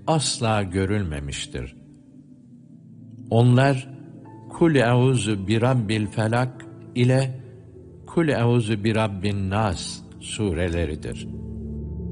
asla görülmemiştir. Onlar Kul euzu bi rabbil felak ile Kul euzu bi rabbin nas sureleridir.